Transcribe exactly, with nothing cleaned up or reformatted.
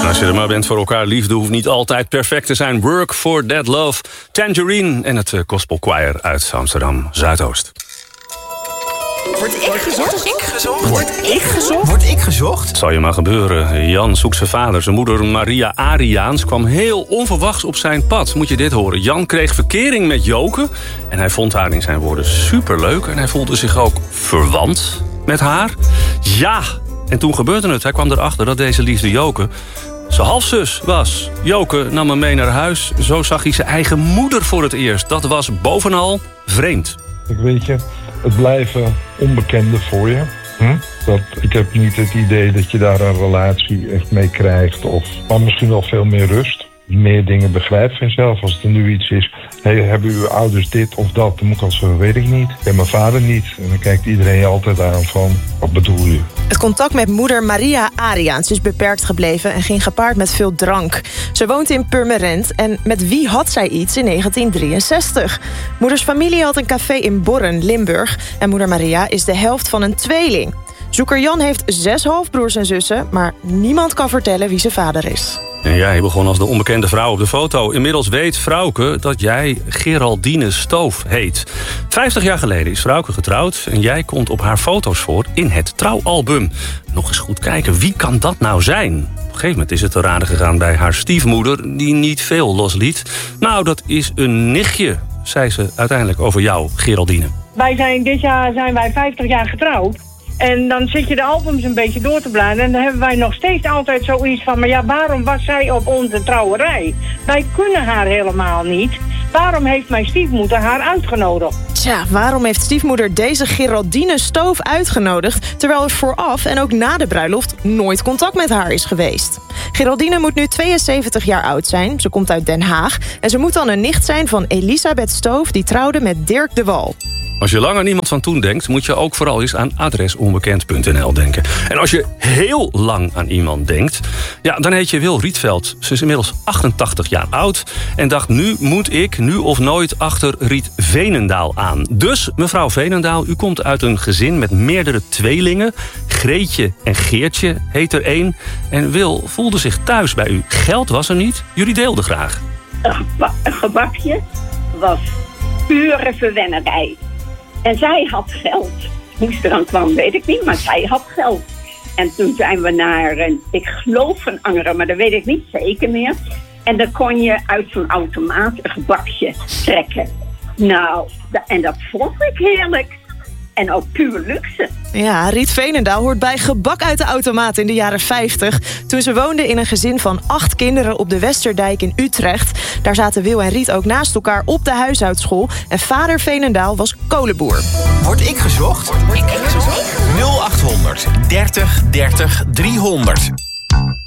Als je er maar bent voor elkaar, liefde hoeft niet altijd perfect te zijn. Work for that love, Tangerine en het Gospel Choir uit Amsterdam Zuidoost. Word ik gezocht? Word ik gezocht? Word ik gezocht? Word ik gezocht? Het zal je maar gebeuren. Jan zoekt zijn vader. Zijn moeder Maria Ariaans kwam heel onverwachts op zijn pad. Moet je dit horen. Jan kreeg verkering met Joke. En hij vond haar in zijn woorden superleuk. En hij voelde zich ook verwant met haar. Ja, en toen gebeurde het. Hij kwam erachter dat deze liefde Joke zijn halfzus was. Joke nam hem mee naar huis. Zo zag hij zijn eigen moeder voor het eerst. Dat was bovenal vreemd. Ik weet je, het blijven onbekenden voor je. Hm? Dat, ik heb niet het idee dat je daar een relatie echt mee krijgt. Of, maar misschien wel veel meer rust. Meer dingen begrijpt vanzelf. Als er nu iets is, hey, hebben uw ouders dit of dat? Dan moet ik al zeggen, weet ik niet. Ik heb mijn vader niet. En dan kijkt iedereen je altijd aan van, wat bedoel je? Het contact met moeder Maria Ariaans is beperkt gebleven en ging gepaard met veel drank. Ze woont in Purmerend en met wie had zij iets in negentien drieënzestig? Moeders familie had een café in Borren, Limburg. En moeder Maria is de helft van een tweeling. Zoeker Jan heeft zes halfbroers en zussen, maar niemand kan vertellen wie zijn vader is. En jij begon als de onbekende vrouw op de foto. Inmiddels weet Frauke dat jij Geraldine Stoof heet. Vijftig jaar geleden is Frauke getrouwd en jij komt op haar foto's voor in het trouwalbum. Nog eens goed kijken, wie kan dat nou zijn? Op een gegeven moment is het te raden gegaan bij haar stiefmoeder, die niet veel losliet. Nou, dat is een nichtje, zei ze uiteindelijk over jou, Geraldine. Wij zijn dit jaar zijn wij vijftig jaar getrouwd. En dan zit je de albums een beetje door te bladeren. En dan hebben wij nog steeds altijd zoiets van... maar ja, waarom was zij op onze trouwerij? Wij kunnen haar helemaal niet. Waarom heeft mijn stiefmoeder haar uitgenodigd? Tja, waarom heeft stiefmoeder deze Geraldine Stoof uitgenodigd... terwijl er vooraf en ook na de bruiloft nooit contact met haar is geweest? Geraldine moet nu tweeënzeventig jaar oud zijn. Ze komt uit Den Haag. En ze moet dan een nicht zijn van Elisabeth Stoof... die trouwde met Dirk de Wal. Als je lang aan iemand van toen denkt, moet je ook vooral eens aan adres onbekend punt n l denken. En als je heel lang aan iemand denkt, ja, dan heet je Wil Rietveld. Ze is inmiddels achtentachtig jaar oud en dacht, nu moet ik, nu of nooit, achter Riet Veenendaal aan. Dus, mevrouw Veenendaal, u komt uit een gezin met meerdere tweelingen. Greetje en Geertje heet er één. En Wil voelde zich thuis bij u. Geld was er niet, jullie deelden graag. Een, geba- een gebakje was pure verwennerij. En zij had geld. Hoe ze eraan kwam, weet ik niet, maar zij had geld. En toen zijn we naar, een, ik geloof een Angeren, maar dat weet ik niet zeker meer. En dan kon je uit zo'n automaat een gebakje trekken. Nou, en dat vond ik heerlijk. En ook puur luxe. Ja, Riet Veenendaal hoort bij gebak uit de automaat in de jaren vijftig. Toen ze woonde in een gezin van acht kinderen op de Westerdijk in Utrecht. Daar zaten Wil en Riet ook naast elkaar op de huishoudschool. En vader Veenendaal was kolenboer. Word ik gezocht? Word ik gezocht? nul acht honderd dertig dertig driehonderd.